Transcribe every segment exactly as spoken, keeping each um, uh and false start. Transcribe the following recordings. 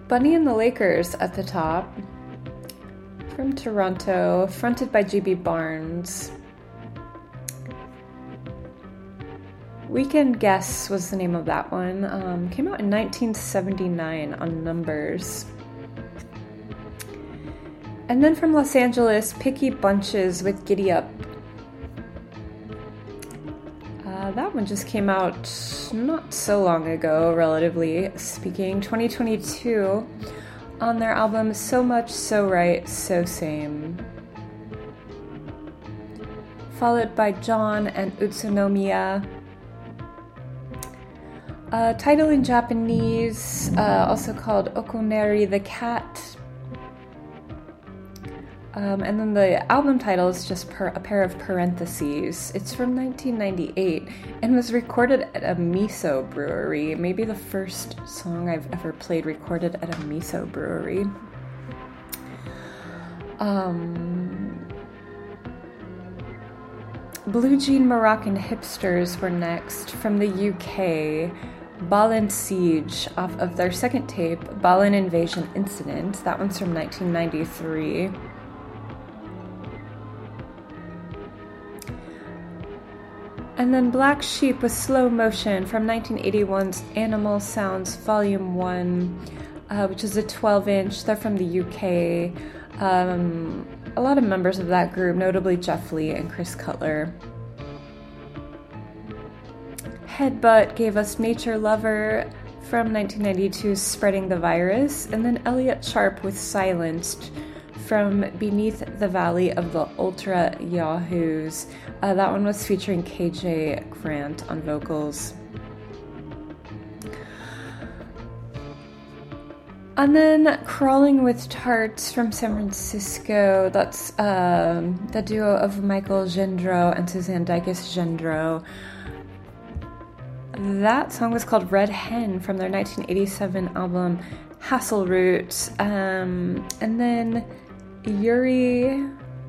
Bunny and the Lakers at the top. From Toronto, fronted by G B Barnes. Weekend Guess was the name of that one. Um, came out in nineteen seventy-nine on Numbers. And then from Los Angeles, Picky Bunches with Giddy Up. Uh, that one just came out not so long ago, relatively speaking, twenty twenty-two, on their album So Much, So Right, So Same. Followed by John and Utsunomiya. Uh, title in Japanese, uh, also called Okoneri the Cat. Um, and then the album title is just per, a pair of parentheses. It's from nineteen ninety-eight and was recorded at a miso brewery. Maybe the first song I've ever played recorded at a miso brewery. Um, Blue Jean Moroccan Hipsters were next from the U K. Ballin Siege off of their second tape, Ballin Invasion Incident. That one's from nineteen ninety-three. And then Black Sheep with Slow Motion from nineteen eighty-one's Animal Sounds Volume one, uh, which is a twelve inch. They're from the U K. Um, a lot of members of that group, notably Jeff Lee and Chris Cutler. Headbutt gave us Nature Lover from nineteen ninety-two's Spreading the Virus, and then Elliot Sharp with Silenced from Beneath the Valley of the Ultra Yahoos. Uh, that one was featuring K J Grant on vocals. And then Crawling with Tarts from San Francisco. That's um, the duo of Michael Gendreau and Suzanne Dykes Gendreau. That song was called Red Hen from their nineteen eighty-seven album Hasselroot. Um, and then Yuri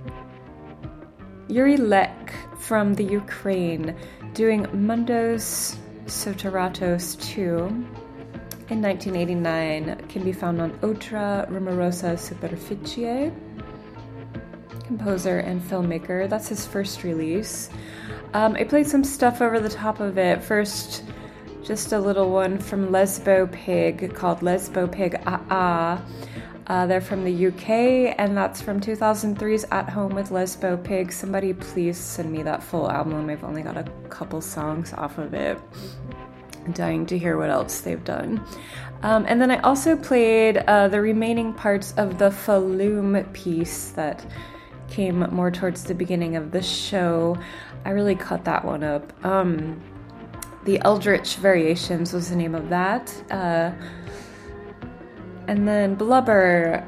Yuri Lek from the Ukraine doing Mundos Soteratos two in nineteen eighty-nine. Can be found on Otra Rumorosa Superficie. Composer and filmmaker. That's his first release. Um, I played some stuff over the top of it. First, just a little one from Lesbo Pig called Lesbo Pig Ah Ah. Uh, they're from the U K, and that's from two thousand three's At Home with Lesbo Pig. Somebody please send me that full album. I've only got a couple songs off of it. I'm dying to hear what else they've done. Um, and then I also played uh, the remaining parts of the Falloom piece that came more towards the beginning of the show. I really cut that one up. Um, the Eldritch Variations was the name of that. Uh, and then Blubber.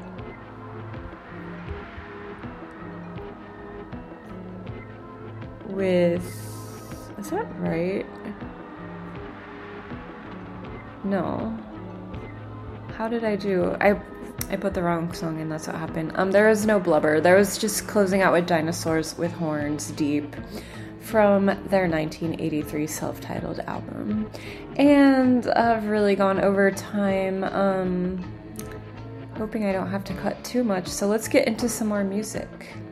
With... Is that right? No. How did I do? I I put the wrong song in, that's what happened. Um, there was no Blubber. There was just Closing Out with Dinosaurs with Horns Deep from their nineteen eighty-three self-titled album. And I've really gone over time, um, hoping I don't have to cut too much, so let's get into some more music.